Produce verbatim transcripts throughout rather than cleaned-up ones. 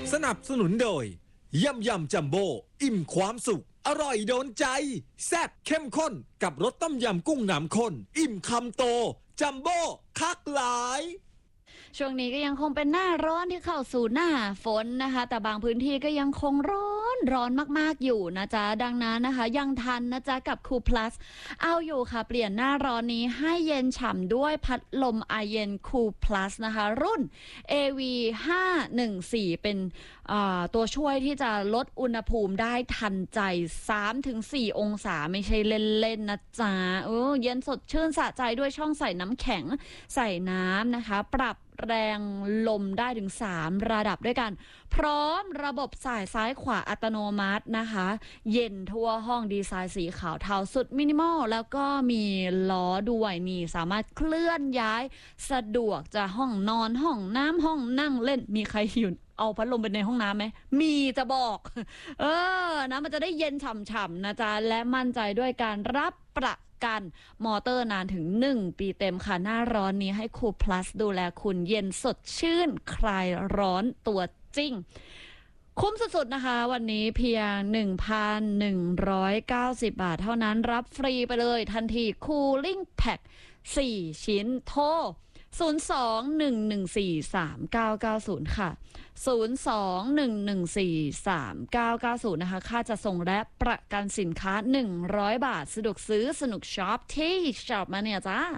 สนับสนุนโดยยำยำจัมโบ้อิ่มความสุขอร่อยโดนใจแซ่บเข้มข้นกับรสต้มยำกุ้งน้ำข้นอิ่มคำโตจัมโบ้คักหลายช่วงนี้ก็ยังคงเป็นหน้าร้อนที่เข้าสู่หน้าฝนนะคะแต่บางพื้นที่ก็ยังคงร้อนร้อนมากๆอยู่นะจ๊ะดังนั้นนะคะยังทันนะจ๊ะกับ Cool Plus เอาอยู่ค่ะเปลี่ยนหน้าร้อนนี้ให้เย็นฉ่ำด้วยพัดลมไอเย็น Cool Plus นะคะรุ่น เอ วี ห้าหนึ่งสี่ เป็นตัวช่วยที่จะลดอุณหภูมิได้ทันใจ สามถึงสี่ องศาไม่ใช่เล่นๆนะจ๊ะเออเย็นสดชื่นสะใจด้วยช่องใส่น้ำแข็งใส่น้ำนะคะปรับแรงลมได้ถึงสามระดับด้วยกันพร้อมระบบสายซ้ายขวาอัตโนมัตินะคะเย็นทั่วห้องดีไซน์สีขาวเทาสุดมินิมอลแล้วก็มีล้อด้วยนี่สามารถเคลื่อนย้ายสะดวกจะห้องนอนห้องน้ำห้องนั่งเล่นมีใครอยู่เอาพัดลมไปในห้องน้ำไหมมีจะบอกเออนะมันจะได้เย็นฉ่ำๆนะจ๊ะและมั่นใจด้วยการรับประกันมอเตอร์นานถึงหนึ่งปีเต็มค่ะหน้าร้อนนี้ให้ Cool Plus ดูแลคุณเย็นสดชื่นคลายร้อนตัวจริงคุ้มสุดๆนะคะวันนี้เพียง หนึ่งพันหนึ่งร้อยเก้าสิบ บาทเท่านั้นรับฟรีไปเลยทันที Cooling Pack สี่ชิ้นโทรศูนย์ สอง หนึ่ง หนึ่ง สี่ สาม เก้า เก้า ศูนย์ค่ะศูนย์ สอง หนึ่ง หนึ่ง สี่ สาม เก้า เก้า ศูนย์นะคะค่าจะส่งและประกันสินค้าหนึ่งร้อยบาทสะดวกซื้อสนุกช็อปที่ช็อปมาเนี่ยจ้า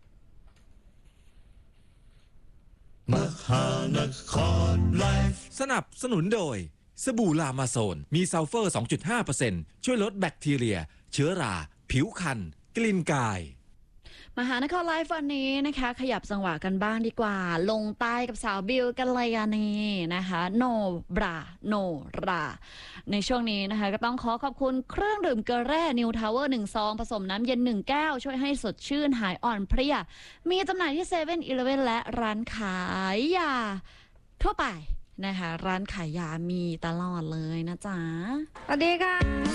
มหานครไลฟ์สนับสนุนโดยสบู่ลามาโซนมีซัลเฟอร์ สองจุดห้าเปอร์เซ็นต์ ช่วยลดแบคทีเรียเชื้อราผิวคันกลิ่นกายมหานครไลฟ์วันนี้นะคะขยับจังหวะกันบ้างดีกว่าลงใต้กับสาวบิวกันเลยนี่นะคะโนบราโนราในช่วงนี้นะคะก็ต้องขอขอบคุณเครื่องดื่มเกลือแร่นิวทาวเวอร์หนึ่งซองผสมน้ำเย็นหนึ่งแก้วช่วยให้สดชื่นหายอ่อนเพลียมีจำหน่ายที่เซเว่นอีเลฟเว่นและร้านขายยาทั่วไปนะคะร้านขายยามีตลอดเลยนะจ๊ะสวัสดีค่ะ